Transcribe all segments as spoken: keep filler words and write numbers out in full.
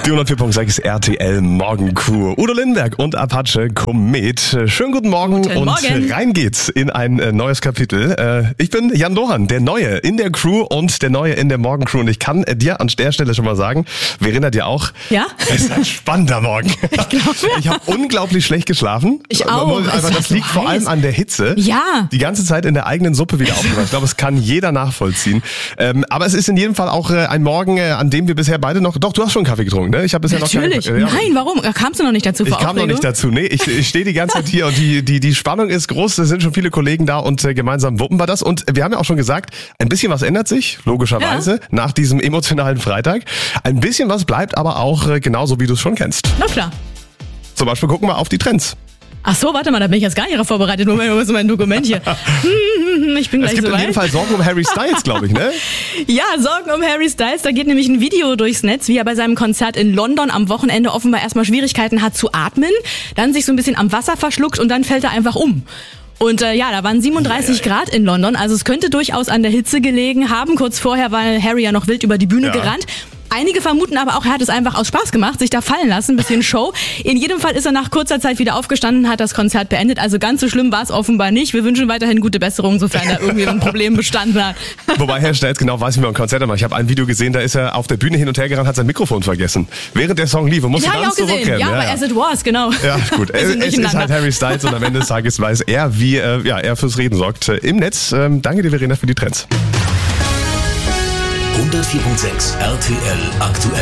Die hundertvier Punkt sechs R T L Morgencrew. Udo Lindenberg und Apache Komet. Schönen guten Morgen guten und Morgen. Rein geht's in ein äh, neues Kapitel. Äh, ich bin Jan Dohan, der Neue in der Crew und der Neue in der Morgencrew. Und ich kann äh, dir an der Stelle schon mal sagen, Verena dir auch, Ja? es ist ein spannender Morgen. Ich glaube. Ich habe unglaublich schlecht geschlafen. Ich Man auch. muss Es Einfach, war das so liegt vor heiß. allem an der Hitze. Ja. Die ganze Zeit in der eigenen Suppe wieder aufgewacht. Ich glaube, es kann jeder nachvollziehen. Ähm, aber es ist in jedem Fall auch äh, ein Morgen, äh, an dem wir bisher beide noch... Doch, du hast schon einen Kaffee getrunken, ne? Ich habe bisher Natürlich. noch keinen... Nein, warum? Kamst du noch nicht dazu vor Ich kam noch Aufregung? nicht dazu. Nee, ich, ich stehe die ganze Zeit hier und die, die, die Spannung ist groß. Es sind schon viele Kollegen da und äh, gemeinsam wuppen wir das. Und wir haben ja auch schon gesagt, ein bisschen was ändert sich, logischerweise, Ja. nach diesem emotionalen Freitag. Ein bisschen was bleibt aber auch äh, genauso, wie du es schon kennst. Na klar. Zum Beispiel gucken wir auf die Trends. Ach so, warte mal, da bin ich jetzt gar nicht darauf vorbereitet. Moment, wo ist mein Dokument hier? Hm, Ich bin Es gleich gibt so in jedem weit. Fall Sorgen um Harry Styles, glaube ich, ne? Ja, Sorgen um Harry Styles. Da geht nämlich ein Video durchs Netz, wie er bei seinem Konzert in London am Wochenende offenbar erstmal Schwierigkeiten hat zu atmen, dann sich so ein bisschen am Wasser verschluckt und dann fällt er einfach um. Und äh, ja, da waren siebenunddreißig Grad in London, also es könnte durchaus an der Hitze gelegen haben. Kurz vorher war Harry ja noch wild über die Bühne Ja. gerannt. Einige vermuten aber auch, er hat es einfach aus Spaß gemacht, sich da fallen lassen, ein bisschen Show. In jedem Fall ist er nach kurzer Zeit wieder aufgestanden, hat das Konzert beendet. Also ganz so schlimm war es offenbar nicht. Wir wünschen weiterhin gute Besserung, sofern da irgendwie ein Problem bestanden hat. Wobei Herr Styles genau weiß, wie man ein Konzert macht. Ich habe ein Video gesehen, da ist er auf der Bühne hin und her gerannt, hat sein Mikrofon vergessen. Während der Song lief und musste Den habe ich ganz auch gesehen. zurückrennen. Ja, aber as it was, genau. Ja, gut. Wir Es, sind es ist durcheinander. halt Harry Styles und am Ende des Tages weiß er, wie äh, ja, er fürs Reden sorgt. Äh, Im Netz. Ähm, danke dir, Verena, für die Trends. hundertvier Punkt sechs R T L aktuell.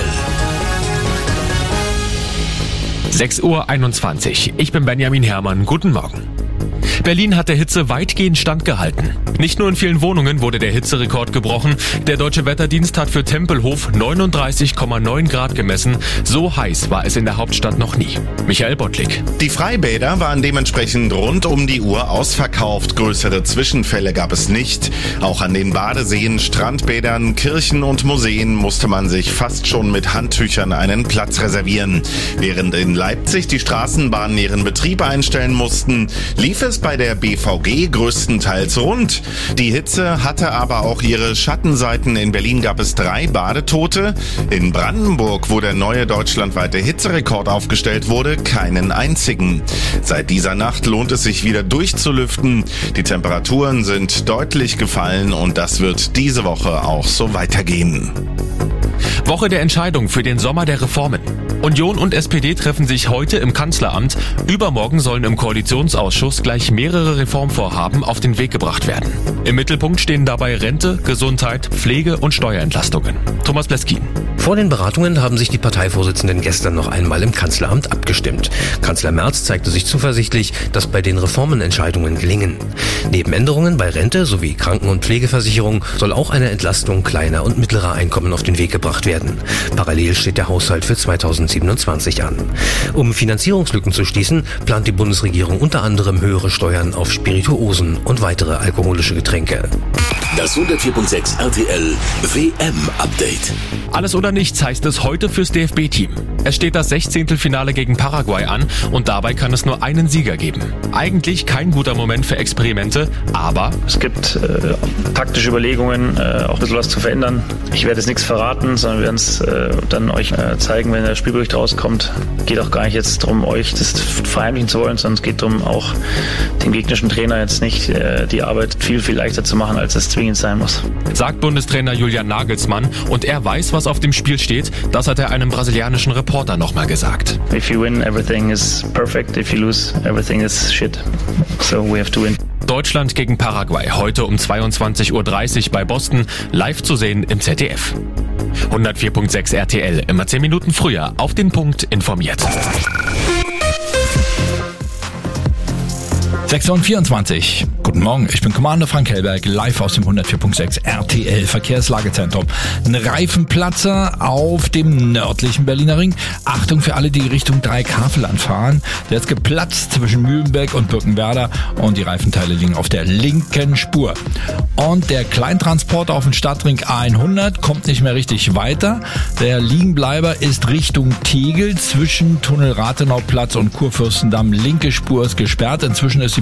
sechs Uhr einundzwanzig. Ich bin Benjamin Herrmann. Guten Morgen. Berlin hat der Hitze weitgehend standgehalten. Nicht nur in vielen Wohnungen wurde der Hitzerekord gebrochen. Der Deutsche Wetterdienst hat für Tempelhof neununddreißig Komma neun Grad gemessen. So heiß war es in der Hauptstadt noch nie. Michael Bottlik. Die Freibäder waren dementsprechend rund um die Uhr ausverkauft. Größere Zwischenfälle gab es nicht. Auch an den Badeseen, Strandbädern, Kirchen und Museen musste man sich fast schon mit Handtüchern einen Platz reservieren. Während in Leipzig die Straßenbahnen ihren Betrieb einstellen mussten, lief es bei der B V G größtenteils rund. Die Hitze hatte aber auch ihre Schattenseiten. In Berlin gab es drei Badetote. In Brandenburg, wo der neue deutschlandweite Hitzerekord aufgestellt wurde, keinen einzigen. Seit dieser Nacht lohnt es sich wieder durchzulüften. Die Temperaturen sind deutlich gefallen und das wird diese Woche auch so weitergehen. Woche der Entscheidung für den Sommer der Reformen. Union und S P D treffen sich heute im Kanzleramt. Übermorgen sollen im Koalitionsausschuss gleich mehrere Reformvorhaben auf den Weg gebracht werden. Im Mittelpunkt stehen dabei Rente, Gesundheit, Pflege und Steuerentlastungen. Thomas Bleskin. Vor den Beratungen haben sich die Parteivorsitzenden gestern noch einmal im Kanzleramt abgestimmt. Kanzler Merz zeigte sich zuversichtlich, dass bei den Reformen Entscheidungen gelingen. Neben Änderungen bei Rente sowie Kranken- und Pflegeversicherung soll auch eine Entlastung kleiner und mittlerer Einkommen auf den Weg gebracht werden. Parallel steht der Haushalt für zweitausendsiebenundzwanzig an. Um Finanzierungslücken zu schließen, plant die Bundesregierung unter anderem höhere Steuern auf Spirituosen und weitere alkoholische Getränke. Das hundertvier Punkt sechs R T L W M-Update. Alles oder nichts heißt es heute fürs D F B-Team. Es steht das Sechzehntelfinale gegen Paraguay an und dabei kann es nur einen Sieger geben. Eigentlich kein guter Moment für Experimente, aber Es gibt äh, taktische Überlegungen, äh, auch ein bisschen was zu verändern. Ich werde jetzt nichts verraten, sondern wir werden es äh, dann euch äh, zeigen, wenn der Spielbericht rauskommt. Geht auch gar nicht jetzt darum, euch das verheimlichen zu wollen, sondern es geht darum, auch dem gegnerischen Trainer jetzt nicht äh, die Arbeit viel, viel leichter zu machen, als es zwingend sein muss. sagt Bundestrainer Julian Nagelsmann und er weiß, was auf dem Spiel steht. Das hat er einem brasilianischen Reporter nochmal gesagt. If you win, everything is perfect. If you lose, everything is shit. So we have to win. Deutschland gegen Paraguay, heute um zweiundzwanzig Uhr dreißig bei Boston, live zu sehen im Z D F. hundertvier Punkt sechs R T L, immer zehn Minuten früher, auf den Punkt informiert. sechs Uhr vierundzwanzig. Guten Morgen, ich bin Kommando Frank Hellberg, live aus dem hundertvier Punkt sechs R T L Verkehrslagezentrum. Ein Reifenplatzer auf dem nördlichen Berliner Ring. Achtung für alle, die Richtung Dreikafelland fahren. Der ist geplatzt zwischen Mühlenbeck und Birkenwerder und die Reifenteile liegen auf der linken Spur. Und der Kleintransporter auf dem Stadtring A hundert kommt nicht mehr richtig weiter. Der Liegenbleiber ist Richtung Tegel zwischen Tunnel Rathenauplatz und Kurfürstendamm. Linke Spur ist gesperrt. Inzwischen ist die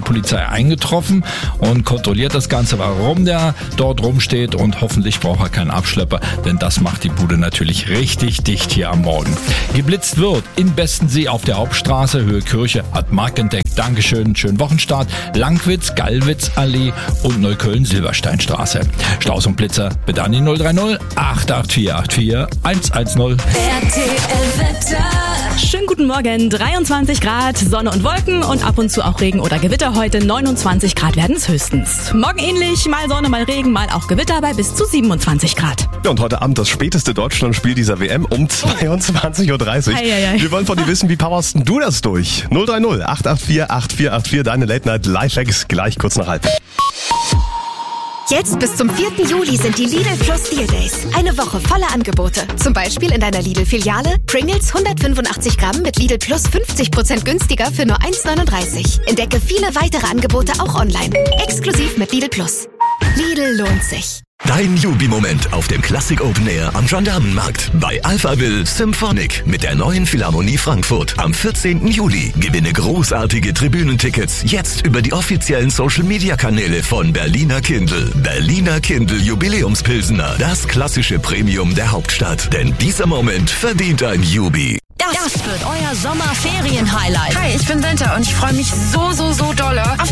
Polizei eingetroffen und kontrolliert das Ganze, warum der dort rumsteht, und hoffentlich braucht er keinen Abschlepper, denn das macht die Bude natürlich richtig dicht hier am Morgen. Geblitzt wird in Bestensee auf der Hauptstraße, Höhe Kirche, hat Marc entdeckt. Dankeschön, schönen Wochenstart. Langwitz, Gallwitz-Allee und Neukölln-Silbersteinstraße. Staus und Blitzer bitte an die null drei null acht acht vier acht vier eins eins null. R T L-Wetter. Schönen guten Morgen, dreiundzwanzig Grad, Sonne und Wolken und ab und zu auch Regen oder Gewitter. Heute neunundzwanzig Grad werden es höchstens. Morgen ähnlich, mal Sonne, mal Regen, mal auch Gewitter bei bis zu siebenundzwanzig Grad. Ja, und heute Abend das späteste Deutschlandspiel dieser W M um zweiundzwanzig Uhr dreißig. Ei, ei, ei. Wir wollen von dir wissen, wie powerst du das durch? null drei null acht acht vier acht vier acht vier, deine Late Night Lifehacks gleich kurz nach halb. Jetzt bis zum vierten Juli sind die Lidl Plus Deal Days. Eine Woche voller Angebote. Zum Beispiel in deiner Lidl-Filiale Pringles hundertfünfundachtzig Gramm mit Lidl Plus fünfzig Prozent günstiger für nur eins neununddreißig. Entdecke viele weitere Angebote auch online. Exklusiv mit Lidl Plus. Lidl lohnt sich. Dein Jubi-Moment auf dem Classic Open Air am Gendarmenmarkt bei Alphaville Symphonic mit der neuen Philharmonie Frankfurt am vierzehnten Juli. Gewinne großartige Tribünentickets jetzt über die offiziellen Social-Media-Kanäle von Berliner Kindl. Berliner Kindl Jubiläumspilsener, das klassische Premium der Hauptstadt. Denn dieser Moment verdient ein Jubi. Das wird euer Sommerferien-Highlight. Hi, ich bin Winter und ich freue mich so, so, so dolle auf